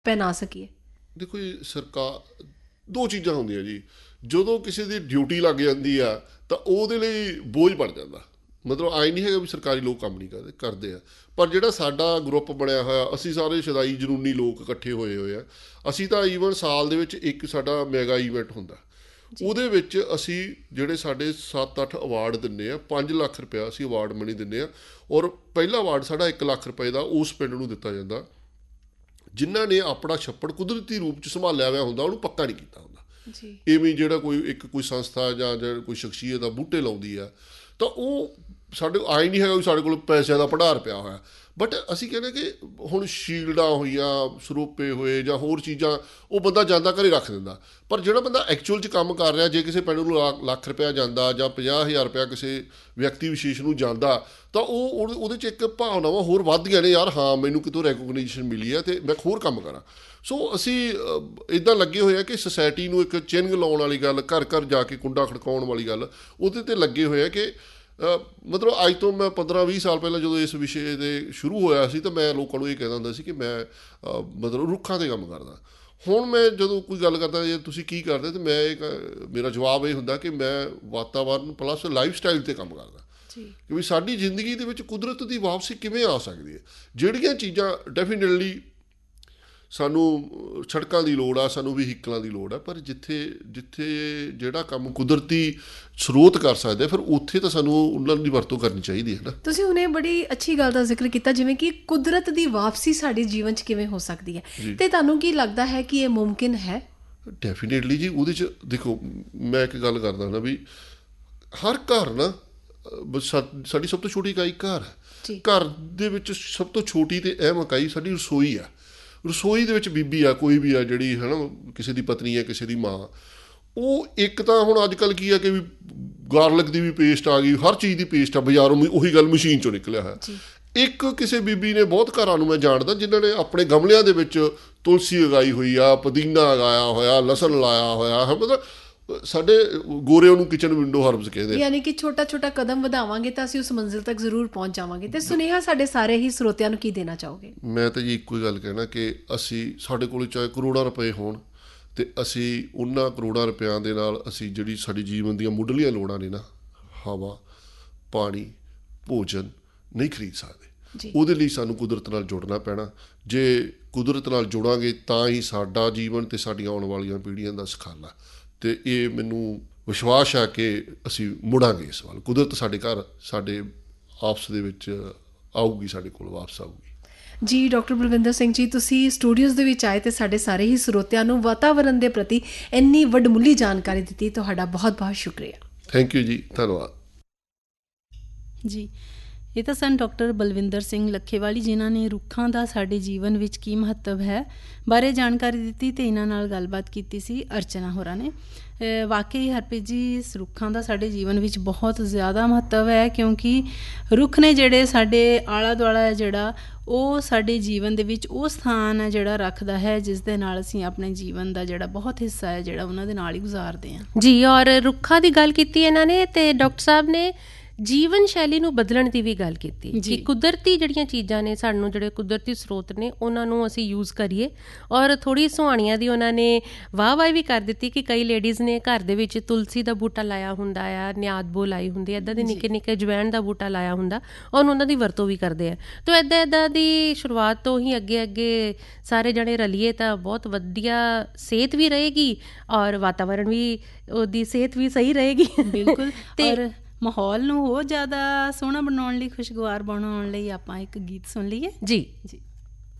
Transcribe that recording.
ਪਹਿਨਾ ਸਕੀਏ? ਦੇਖੋ ਜੀ, ਸਰਕਾਰ ਦੋ ਚੀਜ਼ਾਂ ਹੁੰਦੀਆਂ ਜੀ। ਜਦੋਂ ਕਿਸੇ ਦੀ ਡਿਊਟੀ ਲੱਗ ਜਾਂਦੀ ਆ ਤਾਂ ਉਹਦੇ ਲਈ ਬੋਝ ਬਣ ਜਾਂਦਾ। ਮਤਲਬ ਆਈ ਨਹੀਂ ਹੈਗਾ ਵੀ ਸਰਕਾਰੀ ਲੋਕ ਕੰਮ ਨਹੀਂ ਕਰਦੇ ਆ। ਪਰ ਜਿਹੜਾ ਸਾਡਾ ਗਰੁੱਪ ਬਣਿਆ ਹੋਇਆ, ਅਸੀਂ ਸਾਰੇ ਸ਼ਦਾਈ ਜਨੂਨੀ ਲੋਕ ਇਕੱਠੇ ਹੋਏ ਆ। ਅਸੀਂ ਤਾਂ ਈਵਨ ਸਾਲ ਦੇ ਵਿੱਚ ਇੱਕ ਸਾਡਾ ਮੈਗਾ ਈਵੈਂਟ ਹੁੰਦਾ, ਉਹਦੇ ਵਿੱਚ ਅਸੀਂ ਜਿਹੜੇ ਸਾਡੇ 7-8 ਅਵਾਰਡ ਦਿੰਦੇ ਆ, 5 ਲੱਖ ਰੁਪਇਆ ਅਸੀਂ ਅਵਾਰਡ ਮਨੀ ਦਿੰਦੇ ਆ। ਔਰ ਪਹਿਲਾ ਅਵਾਰਡ ਸਾਡਾ 1 ਲੱਖ ਰੁਪਏ ਦਾ ਉਸ ਪਿੰਡ ਨੂੰ ਦਿੱਤਾ ਜਾਂਦਾ ਜਿਨ੍ਹਾਂ ਨੇ ਆਪਣਾ ਛੱਪੜ ਕੁਦਰਤੀ ਰੂਪ 'ਚ ਸੰਭਾਲਿਆ ਹੋਇਆ ਹੁੰਦਾ, ਉਹਨੂੰ ਪੱਕਾ ਨਹੀਂ ਕੀਤਾ ਹੁੰਦਾ। ਇਵੇਂ ਜਿਹੜਾ ਕੋਈ ਸੰਸਥਾ ਜਾਂ ਕੋਈ ਸ਼ਖਸੀਅਤ ਆ ਬੂਟੇ ਲਾਉਂਦੀ ਆ ਤਾਂ ਉਹ ਸਾਡੇ ਆਏ ਨਹੀਂ ਹੈਗਾ ਵੀ ਸਾਡੇ ਕੋਲ ਪੈਸਿਆਂ ਦਾ ਭੰਡਾਰ ਪਿਆ ਹੋਇਆ। ਬਟ ਅਸੀਂ ਕਹਿੰਦੇ ਕਿ ਹੁਣ ਸ਼ੀਲਡਾਂ ਹੋਈਆਂ, ਸਰੋਪੇ ਹੋਏ ਜਾਂ ਹੋਰ ਚੀਜ਼ਾਂ, ਉਹ ਬੰਦਾ ਜਾਂਦਾ ਘਰੇ ਰੱਖ ਦਿੰਦਾ। ਪਰ ਜਿਹੜਾ ਬੰਦਾ ਐਕਚੁਅਲ 'ਚ ਕੰਮ ਕਰ ਰਿਹਾ, ਜੇ ਕਿਸੇ ਪਿੰਡ ਨੂੰ ਲੱਖ ਰੁਪਇਆ ਜਾਂਦਾ ਜਾਂ 50,000 ਰੁਪਇਆ ਕਿਸੇ ਵਿਅਕਤੀ ਵਿਸ਼ੇਸ਼ ਨੂੰ ਜਾਂਦਾ ਤਾਂ ਉਹਦੇ 'ਚ ਇੱਕ ਭਾਵਨਾਵਾਂ ਹੋਰ ਵੱਧਦੀਆਂ ਨੇ, ਯਾਰ ਹਾਂ ਮੈਨੂੰ ਕਿਤੋਂ ਰੈਕੋਗਨਾਈਜੇਸ਼ਨ ਮਿਲੀ ਹੈ ਅਤੇ ਮੈਂ ਹੋਰ ਕੰਮ ਕਰਾਂ। ਸੋ ਅਸੀਂ ਇੱਦਾਂ ਲੱਗੇ ਹੋਏ ਆ ਕਿ ਸੁਸਾਇਟੀ ਨੂੰ ਇੱਕ ਚਿੰਨ੍ਹ ਲਾਉਣ ਵਾਲੀ ਗੱਲ, ਘਰ ਘਰ ਜਾ ਕੇ ਕੁੰਡਾ ਖੜਕਾਉਣ ਵਾਲੀ ਗੱਲ, ਉਹਦੇ 'ਤੇ ਲੱਗੇ ਹੋਏ ਆ ਕਿ ਮਤਲਬ ਅੱਜ ਤੋਂ ਮੈਂ 15-20 ਸਾਲ ਪਹਿਲਾਂ ਜਦੋਂ ਇਸ ਵਿਸ਼ੇ ਦੇ ਸ਼ੁਰੂ ਹੋਇਆ ਸੀ ਤਾਂ ਮੈਂ ਲੋਕਾਂ ਨੂੰ ਇਹ ਕਹਿੰਦਾ ਹੁੰਦਾ ਸੀ ਕਿ ਮੈਂ ਮਤਲਬ ਰੁੱਖਾਂ 'ਤੇ ਕੰਮ ਕਰਦਾ। ਹੁਣ ਮੈਂ ਜਦੋਂ ਕੋਈ ਗੱਲ ਕਰਦਾ ਜੇ ਤੁਸੀਂ ਕੀ ਕਰਦੇ, ਤਾਂ ਮੇਰਾ ਜਵਾਬ ਇਹ ਹੁੰਦਾ ਕਿ ਮੈਂ ਵਾਤਾਵਰਨ ਪਲੱਸ ਲਾਈਫ ਸਟਾਈਲ 'ਤੇ ਕੰਮ ਕਰਦਾ। ਕਿ ਵੀ ਸਾਡੀ ਜ਼ਿੰਦਗੀ ਦੇ ਵਿੱਚ ਕੁਦਰਤ ਦੀ ਵਾਪਸੀ ਕਿਵੇਂ ਆ ਸਕਦੀ ਹੈ। ਜਿਹੜੀਆਂ ਚੀਜ਼ਾਂ ਡੈਫੀਨੇਟਲੀ ਸਾਨੂੰ ਸੜਕਾਂ ਦੀ ਲੋੜ ਆ, ਸਾਨੂੰ ਵਹੀਕਲਾਂ ਦੀ ਲੋੜ ਆ, ਪਰ ਜਿੱਥੇ ਜਿਹੜਾ ਕੰਮ ਕੁਦਰਤੀ ਸਰੋਤ ਕਰ ਸਕਦੇ ਫਿਰ ਉੱਥੇ ਤਾਂ ਸਾਨੂੰ ਉਹਨਾਂ ਦੀ ਵਰਤੋਂ ਕਰਨੀ ਚਾਹੀਦੀ ਹੈ ਨਾ। ਤੁਸੀਂ ਹੁਣੇ ਬੜੀ ਅੱਛੀ ਗੱਲ ਦਾ ਜ਼ਿਕਰ ਕੀਤਾ, ਜਿਵੇਂ ਕਿ ਕੁਦਰਤ ਦੀ ਵਾਪਸੀ ਸਾਡੇ ਜੀਵਨ 'ਚ ਕਿਵੇਂ ਹੋ ਸਕਦੀ ਹੈ, ਅਤੇ ਤੁਹਾਨੂੰ ਕੀ ਲੱਗਦਾ ਹੈ ਕਿ ਇਹ ਮੁਮਕਿਨ ਹੈ? ਡੈਫੀਨੇਟਲੀ ਜੀ। ਉਹਦੇ 'ਚ ਦੇਖੋ, ਮੈਂ ਇੱਕ ਗੱਲ ਕਰਦਾ ਨਾ ਵੀ ਹਰ ਘਰ ਨਾ ਸਾਡੀ ਸਭ ਤੋਂ ਛੋਟੀ ਇਕਾਈ ਘਰ ਹੈ। ਘਰ ਦੇ ਵਿੱਚ ਸਭ ਤੋਂ ਛੋਟੀ ਅਤੇ ਅਹਿਮ ਇਕਾਈ ਸਾਡੀ ਰਸੋਈ ਆ। ਰਸੋਈ ਦੇ ਵਿੱਚ ਬੀਬੀ ਆ, ਕੋਈ ਵੀ ਆ ਜਿਹੜੀ ਹੈ ਨਾ, ਕਿਸੇ ਦੀ ਪਤਨੀ ਹੈ, ਕਿਸੇ ਦੀ ਮਾਂ, ਉਹ ਇੱਕ ਤਾਂ ਹੁਣ ਅੱਜ ਕੱਲ੍ਹ ਕੀ ਆ ਕਿ ਵੀ ਗਾਰਲਿਕ ਦੀ ਵੀ ਪੇਸਟ ਆ ਗਈ, ਹਰ ਚੀਜ਼ ਦੀ ਪੇਸਟ ਆ ਬਾਜ਼ਾਰੋਂ, ਉਹੀ ਗੱਲ ਮਸ਼ੀਨ 'ਚੋਂ ਨਿਕਲਿਆ ਹੈ। ਇੱਕ ਕਿਸੇ ਬੀਬੀ ਨੇ, ਬਹੁਤ ਘਰਾਂ ਨੂੰ ਮੈਂ ਜਾਣਦਾ ਜਿਨ੍ਹਾਂ ਨੇ ਆਪਣੇ ਗਮਲਿਆਂ ਦੇ ਵਿੱਚ ਤੁਲਸੀ ਉਗਾਈ ਹੋਈ ਆ, ਪੁਦੀਨਾ ਉਗਾਇਆ ਹੋਇਆ, ਲਸਣ ਲਾਇਆ ਹੋਇਆ ਹੈ। ਮਤਲਬ ਸਾਡੇ ਗੋਰਿਆਂ ਨੂੰ ਕਿਚਨ ਵਿੰਡੋ ਹਰਬਸ ਕਹਿੰਦੇ। ਯਾਨੀ ਕਿ ਛੋਟਾ ਛੋਟਾ ਕਦਮ ਵਧਾਵਾਂਗੇ ਤਾਂ ਅਸੀਂ ਉਸ ਮੰਜ਼ਿਲ ਤੱਕ ਜ਼ਰੂਰ ਪਹੁੰਚ ਜਾਵਾਂਗੇ। ਅਤੇ ਸੁਨੇਹਾ ਸਾਡੇ ਸਾਰੇ ਹੀ ਸਰੋਤਿਆਂ ਨੂੰ ਕੀ ਦੇਣਾ ਚਾਹੋਗੇ? ਮੈਂ ਤਾਂ ਜੀ ਇੱਕੋ ਹੀ ਗੱਲ ਕਹਿਣਾ ਕਿ ਸਾਡੇ ਕੋਲ ਚਾਹੇ ਕਰੋੜਾਂ ਰੁਪਏ ਹੋਣ ਅਤੇ ਅਸੀਂ ਉਹਨਾਂ ਕਰੋੜਾਂ ਰੁਪਇਆਂ ਦੇ ਨਾਲ ਅਸੀਂ ਜਿਹੜੀ ਸਾਡੀ ਜੀਵਨ ਦੀਆਂ ਮੁੱਢਲੀਆਂ ਲੋੜਾਂ ਨੇ ਨਾ, ਹਵਾ, ਪਾਣੀ, ਭੋਜਨ ਨਹੀਂ ਖਰੀਦ ਸਕਦੇ। ਉਹਦੇ ਲਈ ਸਾਨੂੰ ਕੁਦਰਤ ਨਾਲ ਜੁੜਨਾ ਪੈਣਾ। ਜੇ ਕੁਦਰਤ ਨਾਲ ਜੁੜਾਂਗੇ ਤਾਂ ਹੀ ਸਾਡਾ ਜੀਵਨ ਅਤੇ ਸਾਡੀਆਂ ਆਉਣ ਵਾਲੀਆਂ ਪੀੜ੍ਹੀਆਂ ਦਾ ਸੁਖਾਲਾ। ਅਤੇ ਇਹ ਮੈਨੂੰ ਵਿਸ਼ਵਾਸ ਆ ਕਿ ਅਸੀਂ ਮੁੜਾਂਗੇ ਇਸ ਵੱਲ। ਕੁਦਰਤ ਸਾਡੇ ਘਰ, ਸਾਡੇ ਆਪਸ ਦੇ ਵਿੱਚ ਆਊਗੀ, ਸਾਡੇ ਕੋਲ ਵਾਪਸ ਆਊਗੀ। ਜੀ ਡਾਕਟਰ ਬਲਵਿੰਦਰ ਸਿੰਘ ਜੀ, ਤੁਸੀਂ ਸਟੂਡੀਓਜ਼ ਦੇ ਵਿੱਚ ਆਏ ਅਤੇ ਸਾਡੇ ਸਾਰੇ ਹੀ ਸਰੋਤਿਆਂ ਨੂੰ ਵਾਤਾਵਰਨ ਦੇ ਪ੍ਰਤੀ ਇੰਨੀ ਵੱਡਮੁੱਲੀ ਜਾਣਕਾਰੀ ਦਿੱਤੀ। ਤੁਹਾਡਾ ਬਹੁਤ ਬਹੁਤ ਸ਼ੁਕਰੀਆ। ਥੈਂਕ ਯੂ ਜੀ, ਧੰਨਵਾਦ ਜੀ। ਇਹ ਤਾਂ ਸਨ ਡਾਕਟਰ ਬਲਵਿੰਦਰ ਸਿੰਘ ਲੱਖੇਵਾਲੀ, ਜਿਨ੍ਹਾਂ ਨੇ ਰੁੱਖਾਂ ਦਾ ਸਾਡੇ ਜੀਵਨ ਵਿੱਚ ਕੀ ਮਹੱਤਵ ਹੈ ਬਾਰੇ ਜਾਣਕਾਰੀ ਦਿੱਤੀ, ਅਤੇ ਇਹਨਾਂ ਨਾਲ ਗੱਲਬਾਤ ਕੀਤੀ ਸੀ ਅਰਚਨਾ ਹੋਰਾਂ ਨੇ। ਵਾਕਈ ਹਰਪ੍ਰੀਤ ਜੀ, ਰੁੱਖਾਂ ਦਾ ਸਾਡੇ ਜੀਵਨ ਵਿੱਚ ਬਹੁਤ ਜ਼ਿਆਦਾ ਮਹੱਤਵ ਹੈ, ਕਿਉਂਕਿ ਰੁੱਖ ਨੇ ਜਿਹੜੇ ਸਾਡੇ ਆਲਾ ਦੁਆਲਾ ਹੈ ਜਿਹੜਾ, ਉਹ ਸਾਡੇ ਜੀਵਨ ਦੇ ਵਿੱਚ ਉਹ ਸਥਾਨ ਹੈ ਜਿਹੜਾ ਰੱਖਦਾ ਹੈ, ਜਿਸ ਦੇ ਨਾਲ ਅਸੀਂ ਆਪਣੇ ਜੀਵਨ ਦਾ ਜਿਹੜਾ ਬਹੁਤ ਹਿੱਸਾ ਹੈ ਜਿਹੜਾ ਉਹਨਾਂ ਦੇ ਨਾਲ ਹੀ ਗੁਜ਼ਾਰਦੇ ਹਾਂ ਜੀ। ਔਰ ਰੁੱਖਾਂ ਦੀ ਗੱਲ ਕੀਤੀ ਇਹਨਾਂ ਨੇ, ਅਤੇ ਡਾਕਟਰ ਸਾਹਿਬ ਨੇ ਜੀਵਨ ਸ਼ੈਲੀ ਨੂੰ ਬਦਲਣ ਦੀ ਵੀ ਗੱਲ ਕੀਤੀ ਕਿ ਕੁਦਰਤੀ ਜਿਹੜੀਆਂ ਚੀਜ਼ਾਂ ਨੇ, ਸਾਨੂੰ ਜਿਹੜੇ ਕੁਦਰਤੀ ਸਰੋਤ ਨੇ, ਉਹਨਾਂ ਨੂੰ ਅਸੀਂ ਯੂਜ਼ ਕਰੀਏ। ਔਰ ਥੋੜ੍ਹੀ ਸੁਹਾਣੀਆਂ ਦੀ ਉਹਨਾਂ ਨੇ ਵਾਹ ਵੀ ਕਰ ਦਿੱਤੀ ਕਿ ਕਈ ਲੇਡੀਜ਼ ਨੇ ਘਰ ਦੇ ਵਿੱਚ ਤੁਲਸੀ ਦਾ ਬੂਟਾ ਲਾਇਆ ਹੁੰਦਾ ਆ, ਨਿਆਦਬੋ ਲਾਈ ਹੁੰਦੀ, ਇੱਦਾਂ ਦੇ ਨਿੱਕੇ ਨਿੱਕੇ ਅਜਵਾਇਣ ਦਾ ਬੂਟਾ ਲਾਇਆ ਹੁੰਦਾ, ਔਰ ਉਹਨਾਂ ਦੀ ਵਰਤੋਂ ਵੀ ਕਰਦੇ ਆ। ਤਾਂ ਇੱਦਾਂ ਦੀ ਸ਼ੁਰੂਆਤ ਤੋਂ ਹੀ ਅੱਗੇ ਸਾਰੇ ਜਣੇ ਰਲੀਏ ਤਾਂ ਬਹੁਤ ਵਧੀਆ ਸਿਹਤ ਵੀ ਰਹੇਗੀ, ਔਰ ਵਾਤਾਵਰਨ ਵੀ, ਉਹਦੀ ਸਿਹਤ ਵੀ ਸਹੀ ਰਹੇਗੀ। ਬਿਲਕੁਲ। ਅਤੇ ਮਾਹੌਲ ਨੂੰ ਹੋਰ ਜ਼ਿਆਦਾ ਸੋਹਣਾ ਬਣਾਉਣ ਲਈ, ਖੁਸ਼ਗਵਾਰ ਬਣਾਉਣ ਲਈ ਆਪਾਂ ਇੱਕ ਗੀਤ ਸੁਣ ਲਈਏ। ਜੀ।